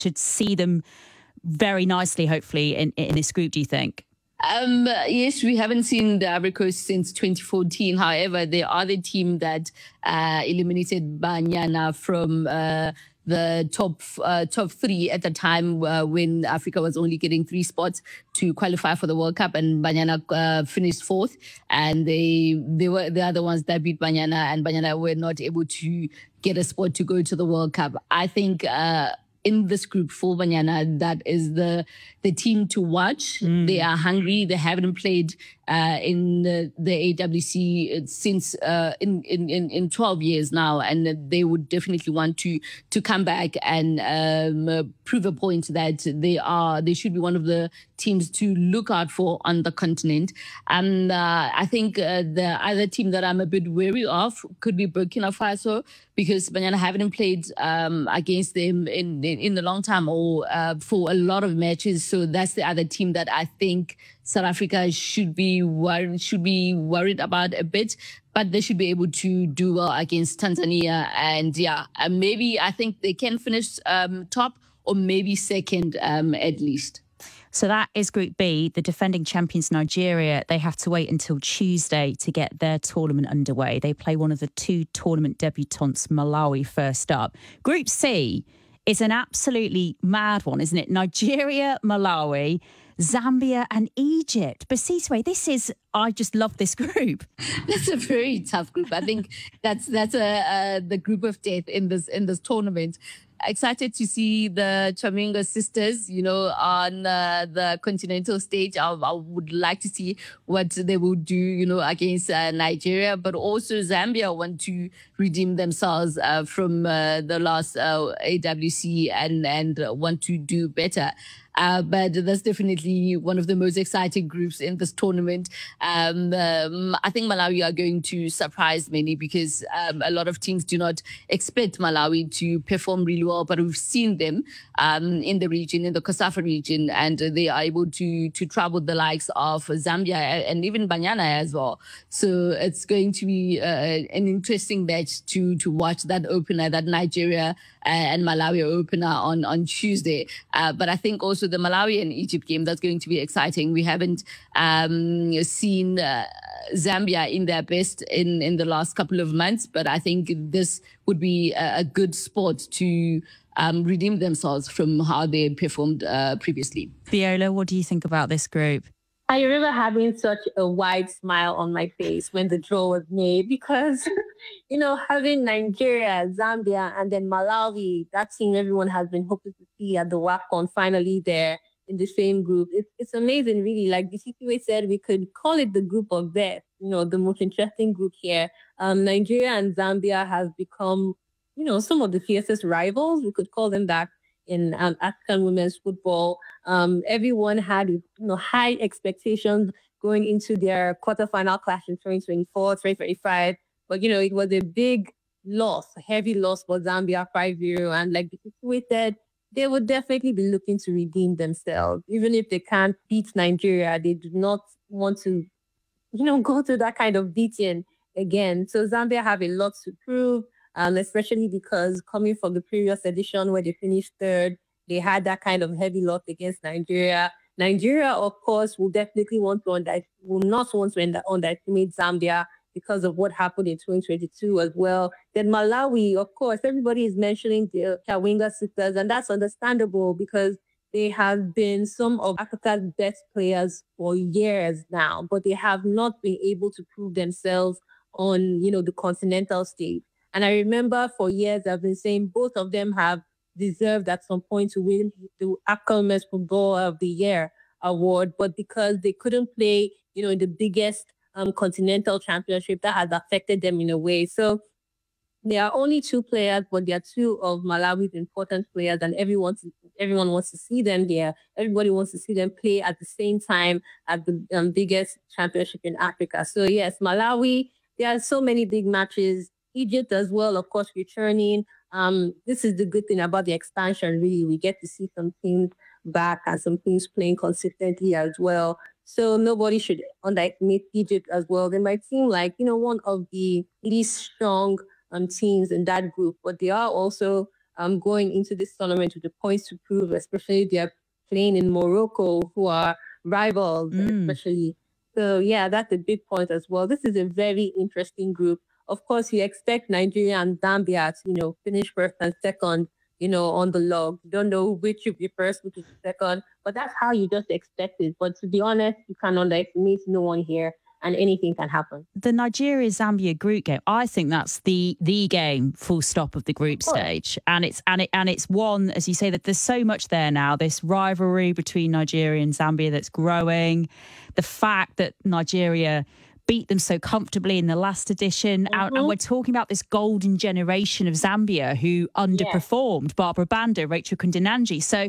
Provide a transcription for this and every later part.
should see them very nicely, hopefully, in this group, do you think? Yes, we haven't seen the Ivory Coast since 2014. However, they are the team that eliminated Banyana from the top three at the time when Africa was only getting 3 spots to qualify for the World Cup, and Banyana finished 4th, and they were the other ones that beat Banyana, and Banyana were not able to get a spot to go to the World Cup. I think in this group for Banyana, that is the team to watch. They are hungry. They haven't played in the AWC since in 12 years now, and they would definitely want to come back and prove a point that they should be one of the teams to look out for on the continent. And I think the other team that I'm a bit wary of could be Burkina Faso, because Banyana haven't played against them in a long time, or for a lot of matches. So that's the other team that I think South Africa should be worried about a bit, but they should be able to do well against Tanzania. And maybe I think they can finish top, or maybe second at least. So that is Group B. The defending champions, Nigeria, they have to wait until Tuesday to get their tournament underway. They play one of the 2 tournament debutantes, Malawi, first up. Group C is an absolutely mad one, isn't it? Nigeria, Malawi, Zambia and Egypt. Basiswe, I just love this group. That's a very tough group. I think that's the group of death in this tournament. Excited to see the Chaminga sisters, on the continental stage. I would like to see what they will do, against Nigeria, but also Zambia want to redeem themselves from the last AWC and want to do better. But that's definitely one of the most exciting groups in this tournament. I think Malawi are going to surprise many, because a lot of teams do not expect Malawi to perform really well, but we've seen them in the region, in the COSAFA region, and they are able to trouble the likes of Zambia and even Banyana as well. So it's going to be an interesting match to watch, that opener, that Nigeria and Malawi opener on Tuesday. But I think also the Malawi and Egypt game, that's going to be exciting. We haven't seen Zambia in their best in the last couple of months, but I think this would be a good sport to redeem themselves from how they performed previously. Viola, what do you think about this group? I remember having such a wide smile on my face when the draw was made, because, having Nigeria, Zambia, and then Malawi, that team everyone has been hoping to see at the WAFCON, finally there in the same group. It's amazing, really. Like Bisisiwe said, we could call it the group of death, the most interesting group here. Nigeria and Zambia have become, some of the fiercest rivals. We could call them that in African women's football. Everyone had high expectations going into their quarterfinal clash in 2024, 2025. But, it was a big loss, a heavy loss for Zambia, 5-0. And like we said, they would definitely be looking to redeem themselves. Even if they can't beat Nigeria, they do not want to, go through that kind of beating again. So Zambia have a lot to prove. Especially because coming from the previous edition where they finished 3rd, they had that kind of heavy loss against Nigeria. Nigeria, of course, will not want to underestimate Zambia because of what happened in 2022 as well. Then Malawi, of course, everybody is mentioning the Chawinga sisters, and that's understandable because they have been some of Africa's best players for years now, but they have not been able to prove themselves on, the continental stage. And I remember for years I've been saying both of them have deserved at some point to win the African Women's Footballer of the Year award, but because they couldn't play, in the biggest continental championship, that has affected them in a way. So there are only 2 players, but they are 2 of Malawi's important players, and everyone wants to see them there. Everybody wants to see them play at the same time at the biggest championship in Africa. So yes, Malawi, there are so many big matches. Egypt as well, of course, returning. This is the good thing about the expansion, really. We get to see some teams back and some teams playing consistently as well. So nobody should underestimate Egypt as well. They might seem like, one of the least strong teams in that group, but they are also going into this tournament with the points to prove, especially they're playing in Morocco, who are rivals, especially. So, yeah, that's a big point as well. This is a very interesting group. Of course, you expect Nigeria and Zambia to, finish first and second, on the log. You don't know which will be first, which is second, but that's how you just expect it. But to be honest, you can underestimate no one here, and anything can happen. The Nigeria-Zambia group game, I think that's the game, full stop, of the group stage. And it's one, as you say, that there's so much there now, this rivalry between Nigeria and Zambia that's growing. The fact that Nigeria beat them so comfortably in the last edition. And we're talking about this golden generation of Zambia who underperformed. Barbara Banda, Rachel Kundananji. So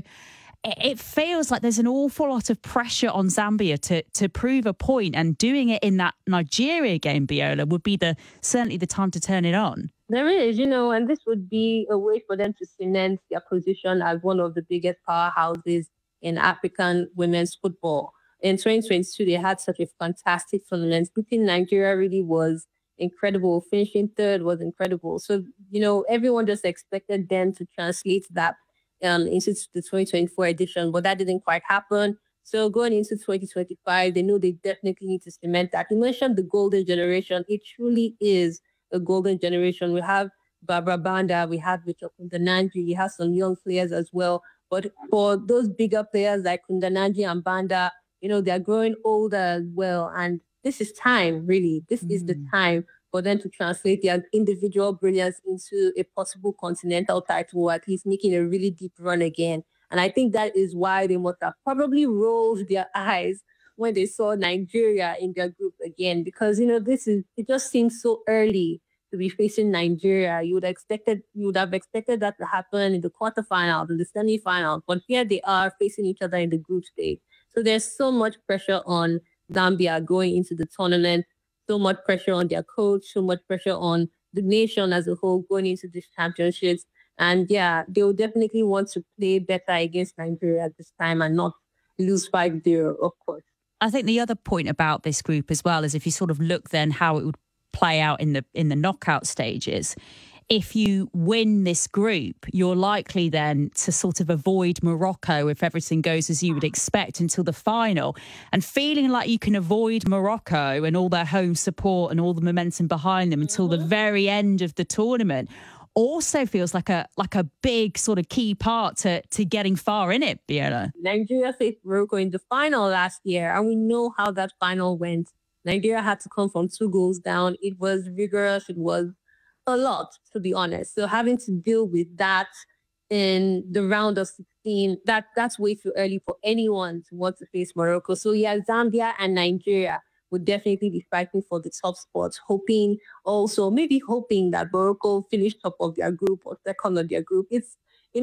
it feels like there's an awful lot of pressure on Zambia to prove a point, and doing it in that Nigeria game, Biola, would be certainly the time to turn it on. There is, and this would be a way for them to cement their position as one of the biggest powerhouses in African women's football. In 2022, they had such a fantastic tournament. Beating Nigeria really was incredible. Finishing third was incredible. So, everyone just expected them to translate that into the 2024 edition, but that didn't quite happen. So going into 2025, they know they definitely need to cement that. You mentioned the golden generation. It truly is a golden generation. We have Barbara Banda, we have Rachel Kundananji, we have some young players as well. But for those bigger players like Kundananji and Banda, they're growing older as well. And this is time, really. This is the time for them to translate their individual brilliance into a possible continental title, or at least making a really deep run again. And I think that is why they must have probably rolled their eyes when they saw Nigeria in their group again, because, it just seems so early to be facing Nigeria. You would have expected that to happen in the quarterfinals, in the semifinals, but here they are facing each other in the group stage. So there's so much pressure on Zambia going into the tournament, so much pressure on their coach, so much pressure on the nation as a whole going into these championships. And yeah, they will definitely want to play better against Nigeria at this time and not lose 5-0, of course. I think the other point about this group as well is if you sort of look then how it would play out in the knockout stages. If you win this group, you're likely then to sort of avoid Morocco if everything goes as you would expect until the final. And feeling like you can avoid Morocco and all their home support and all the momentum behind them until the very end of the tournament also feels like a big sort of key part to getting far in it, Biola. Nigeria faced Morocco in the final last year, and we know how that final went. Nigeria had to come from 2 goals down. It was rigorous. It was a lot, to be honest. So having to deal with that in the round of 16, that's way too early for anyone to want to face Morocco. So yeah, Zambia and Nigeria would definitely be fighting for the top spots, hoping that Morocco finish top of their group or second of their group. It's,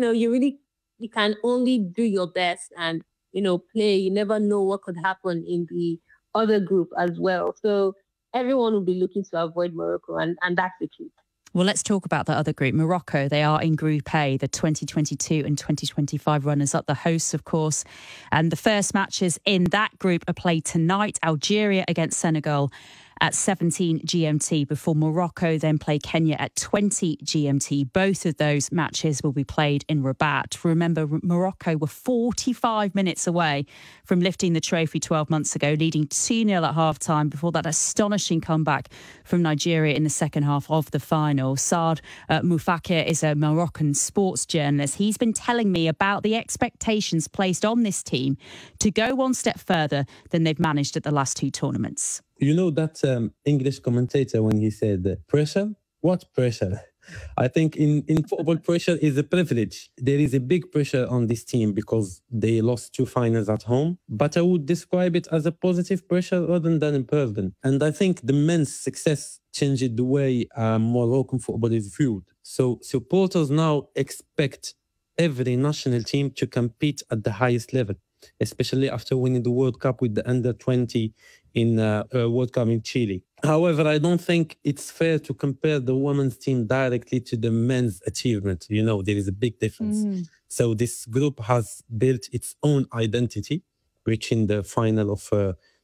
you can only do your best and, play. You never know what could happen in the other group as well. So everyone will be looking to avoid Morocco, and that's the truth. Well, let's talk about the other group. Morocco, they are in Group A, the 2022 and 2025 runners-up, the hosts, of course. And the first matches in that group are played tonight. Algeria against Senegal at 17 GMT before Morocco then play Kenya at 20 GMT. Both of those matches will be played in Rabat. Remember, Morocco were 45 minutes away from lifting the trophy 12 months ago, leading 2-0 at half-time before that astonishing comeback from Nigeria in the second half of the final. Saad Moufakir is a Moroccan sports journalist. He's been telling me about the expectations placed on this team to go one step further than they've managed at the last 2 tournaments. You know that English commentator when he said, pressure? What pressure? I think in football, pressure is a privilege. There is a big pressure on this team because they lost 2 finals at home. But I would describe it as a positive pressure rather than a burden. And I think the men's success changed the way Moroccan football is viewed. So supporters now expect every national team to compete at the highest level, especially after winning the World Cup with the under-20 in World Cup in Chile. However, I don't think it's fair to compare the women's team directly to the men's achievement. There is a big difference. So this group has built its own identity, reaching the final of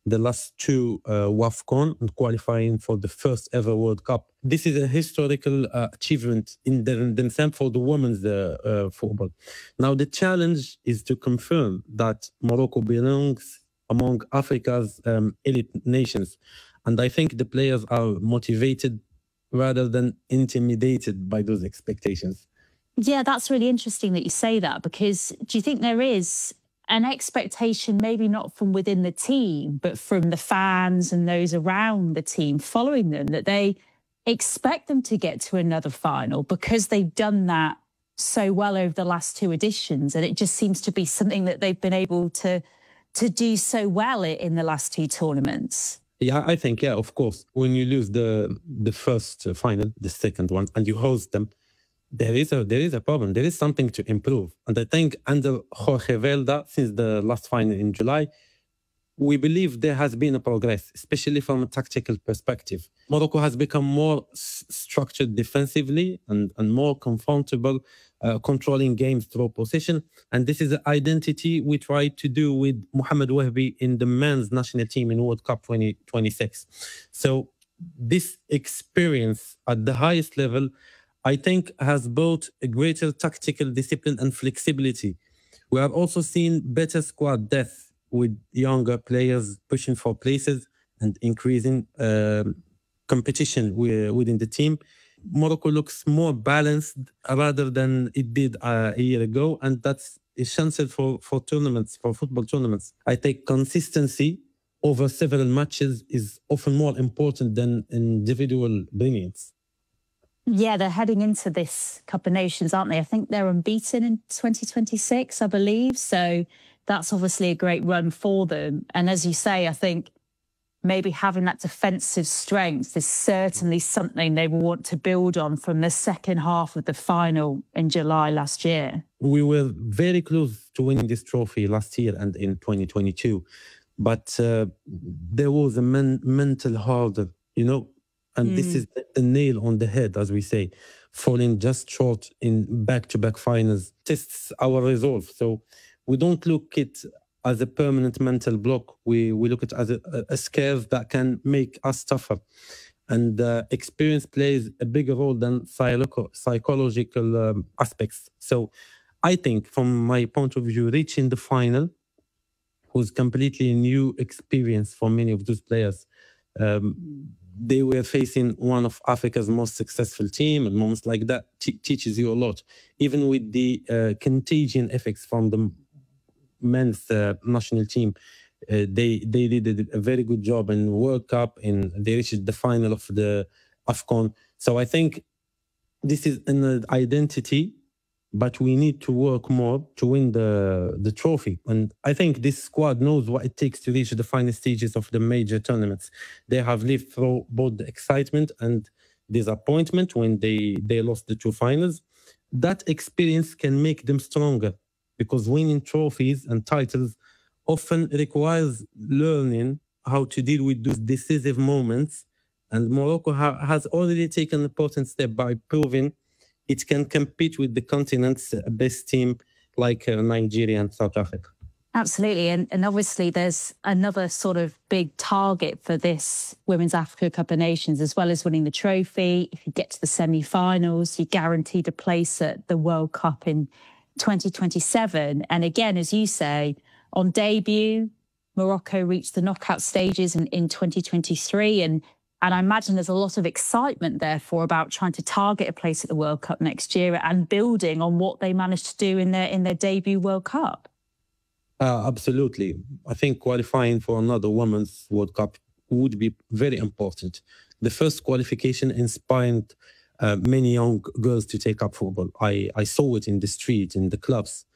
the last two WAFCON and qualifying for the first ever World Cup. This is a historical achievement in themselves for the women's football. Now, the challenge is to confirm that Morocco belongs among Africa's elite nations. And I think the players are motivated rather than intimidated by those expectations. Yeah, that's really interesting that you say that, because do you think there is an expectation, maybe not from within the team, but from the fans and those around the team following them, that they expect them to get to another final because they've done that so well over the last two editions? And it just seems to be something that they've been able to do so well in the last two tournaments. Yeah, I think, yeah, of course. When you lose the first final, the second one, and you host them, there is a problem. There is something to improve. And I think under Jorge Velda, since the last final in July, we believe there has been a progress, especially from a tactical perspective. Morocco has become more structured defensively and more comfortable controlling games through possession. And this is an identity we tried to do with Mohamed Wahbi in the men's national team in World Cup 2026. So this experience at the highest level, I think, has brought a greater tactical discipline and flexibility. We are also seeing better squad depth with younger players pushing for places and increasing competition within the team. Morocco looks more balanced rather than it did a year ago, and that's essential for tournaments, for football tournaments. I think consistency over several matches is often more important than individual brilliance. Yeah, they're heading into this Cup of Nations, aren't they? I think they're unbeaten in 2026, I believe. So that's obviously a great run for them. And as you say, I think maybe having that defensive strength is certainly something they will want to build on from the second half of the final in July last year. We were very close to winning this trophy last year and in 2022. But there was a mental hurdle, and this is the nail on the head, as we say. Falling just short in back-to-back finals tests our resolve. So we don't look at it as a permanent mental block. We look at it as a scare that can make us tougher. And experience plays a bigger role than psychological aspects. So I think, from my point of view, reaching the final was completely a new experience for many of those players. They were facing one of Africa's most successful team, and moments like that teaches you a lot. Even with the contagion effects from the men's national team, they did a very good job in World Cup, and they reached the final of the AFCON. So I think this is an identity, but we need to work more to win the trophy. And I think this squad knows what it takes to reach the final stages of the major tournaments. They have lived through both the excitement and disappointment when they lost the two finals. That experience can make them stronger, because winning trophies and titles often requires learning how to deal with those decisive moments. And Morocco has already taken an important step by proving it can compete with the continent's best team like Nigeria and South Africa. Absolutely. And obviously there's another sort of big target for this Women's Africa Cup of Nations, as well as winning the trophy. If you get to the semi-finals, you're guaranteed a place at the World Cup in 2027. And again, as you say, on debut, Morocco reached the knockout stages in 2023. And I imagine there's a lot of excitement, therefore, about trying to target a place at the World Cup next year and building on what they managed to do in their debut World Cup. Absolutely. I think qualifying for another Women's World Cup would be very important. The first qualification inspired many young girls to take up football. I saw it in the street, in the clubs.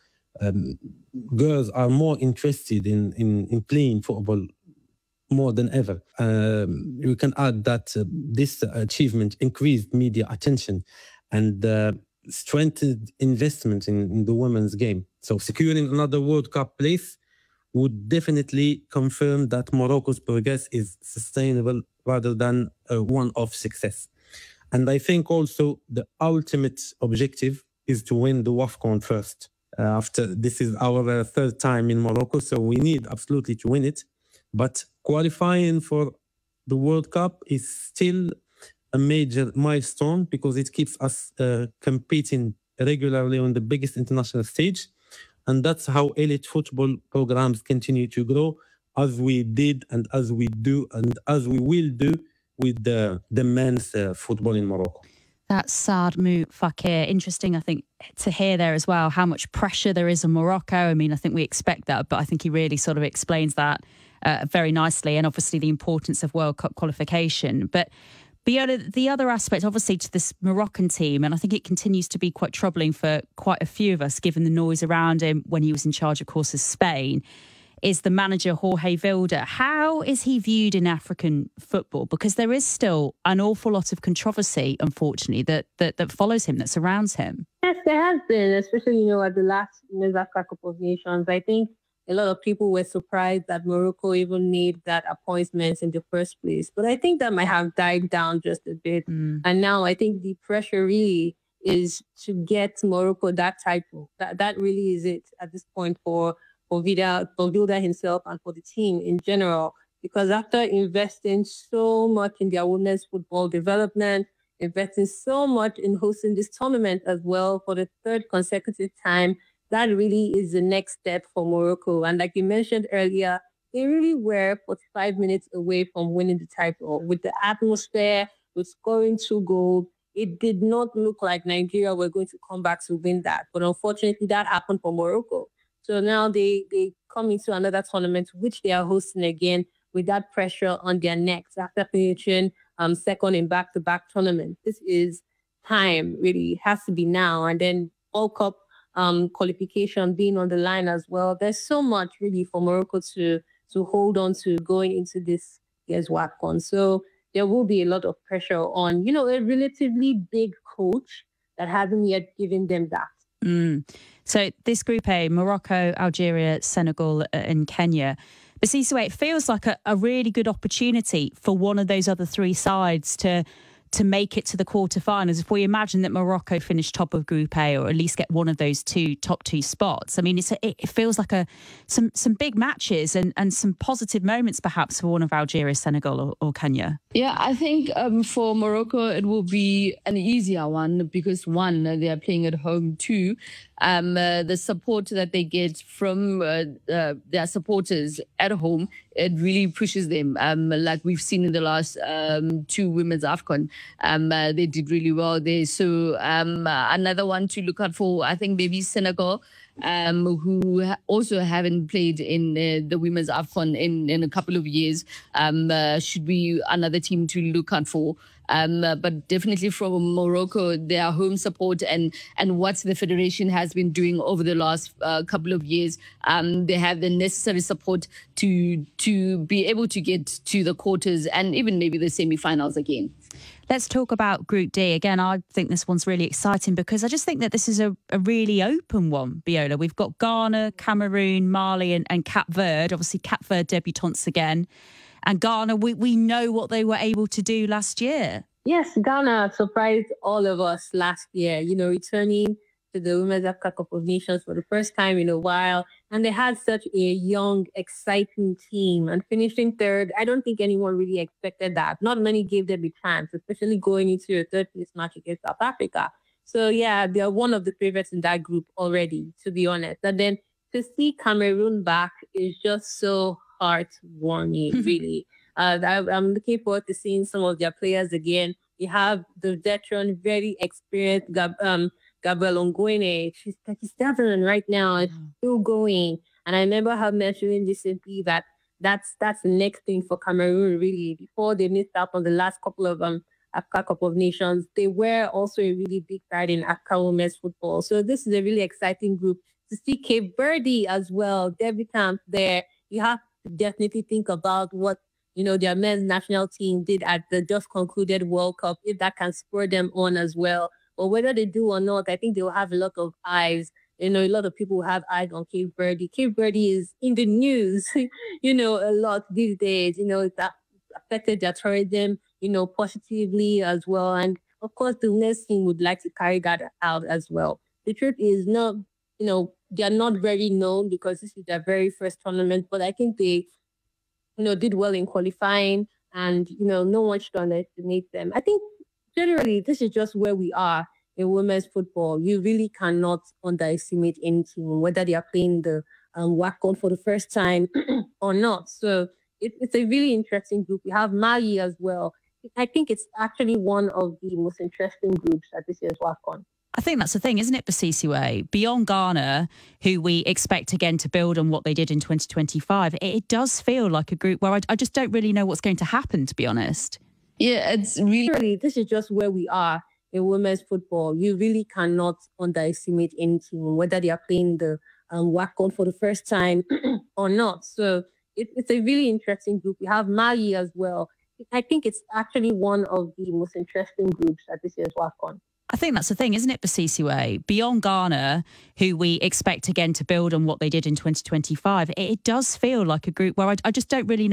Girls are more interested in playing football more than ever. We can add that this achievement increased media attention and strengthened investment in the women's game. So securing another World Cup place would definitely confirm that Morocco's progress is sustainable rather than a one-off success. And I think also the ultimate objective is to win the WAFCON first. This is our third time in Morocco, so we need absolutely to win it. But qualifying for the World Cup is still a major milestone because it keeps us competing regularly on the biggest international stage. And that's how elite football programs continue to grow, as we did and as we do and as we will do with the men's football in Morocco. That's Saad Fakir. Interesting, I think, to hear there as well how much pressure there is on Morocco. I mean, I think we expect that, but I think he really sort of explains that very nicely, and obviously the importance of World Cup qualification. But the other aspect, obviously, to this Moroccan team, and I think it continues to be quite troubling for quite a few of us, given the noise around him when he was in charge, of course, of Spain, is the manager Jorge Vilda. How is he viewed in African football? Because there is still an awful lot of controversy, unfortunately, that follows him, that surrounds him. Yes, there has been, especially, at the last Women's Africa Cup of Nations. I think a lot of people were surprised that Morocco even made that appointment in the first place. But I think that might have died down just a bit. And now I think the pressure really is to get Morocco that title. That really is it at this point for Vilda himself and for the team in general. Because after investing so much in their women's football development, investing so much in hosting this tournament as well for the third consecutive time, that really is the next step for Morocco. And like you mentioned earlier, they really were 45 minutes away from winning the title. With the atmosphere, with scoring 2 goals, it did not look like Nigeria were going to come back to win that. But unfortunately, that happened for Morocco. So now they come into another tournament, which they are hosting again with that pressure on their necks after finishing second in back-to-back tournaments. This is time, really. It has to be now. And then World Cup qualification being on the line as well. There's so much really for Morocco to hold on to going into this year's WAFCON. So there will be a lot of pressure on, a relatively big coach that hasn't yet given them that. So this Group A, Morocco, Algeria, Senegal and Kenya. But Sisue, it feels like a really good opportunity for one of those other 3 sides to make it to the quarterfinals. If we imagine that Morocco finished top of Group A, or at least get one of those top 2 spots, I mean, it feels like some big matches and some positive moments perhaps for one of Algeria, Senegal or Kenya. Yeah, I think for Morocco, it will be an easier one because, one, they are playing at home. 2, the support that they get from their supporters at home, it really pushes them. Like we've seen in the last 2 Women's AFCON, they did really well there. So another one to look out for, I think maybe Senegal, who also haven't played in the Women's AFCON in a couple of years, should be another team to look out for. But definitely from Morocco, their home support and what the federation has been doing over the last couple of years, they have the necessary support to be able to get to the quarters and even maybe the semi-finals again. Let's talk about Group D. Again, I think this one's really exciting because I just think that this is a really open one, Biola. We've got Ghana, Cameroon, Mali and Cape Verde. Obviously, Cape Verde debutantes again. And Ghana, we know what they were able to do last year. Yes, Ghana surprised all of us last year, returning to the Women's Africa Cup of Nations for the first time in a while. And they had such a young, exciting team and finishing third. I don't think anyone really expected that. Not many gave them a chance, especially going into a third-place match against South Africa. So, yeah, they're one of the favorites in that group already, to be honest. And then to see Cameroon back is just so heartwarming, really. I'm looking forward to seeing some of their players again. You have the veteran, very experienced Gabrielle Ongwene. She's 37 right now and still going. And I remember her mentioning recently that that's the next thing for Cameroon, really. Before they missed out on the last couple of Africa Cup of Nations, they were also a really big side in Africa women's football. So this is a really exciting group. To see Cape Verde as well, debutants there, you have to definitely think about what their men's national team did at the just concluded World Cup, if that can spur them on as well. But whether they do or not, I think they'll have a lot of eyes. A lot of people have eyes on Cape Verde. Cape Verde is in the news, a lot these days. It's affected their tourism, positively as well. And of course, the next team would like to carry that out as well. The truth is not, they are not very known because this is their very first tournament, but I think they did well in qualifying, and no one should underestimate them. I think generally this is just where we are in women's football. You really cannot underestimate any team, whether they are playing the WACON for the first time or not. So it's a really interesting group. We have Mali as well. I think it's actually one of the most interesting groups at this year's WACON. I think that's the thing, isn't it, Basisiwe? Beyond Ghana, who we expect again to build on what they did in 2025, it does feel like a group where I just don't really know what's going to happen, to be honest. Yeah, it's really... This is just where we are in women's football. You really cannot underestimate any team, whether they are playing the WACON for the first time or not. So it's a really interesting group. We have Mali as well. I think it's actually one of the most interesting groups at this year's WACON. I think that's the thing, isn't it, Basisiwe? Beyond Ghana, who we expect again to build on what they did in 2025, it does feel like a group where I just don't really know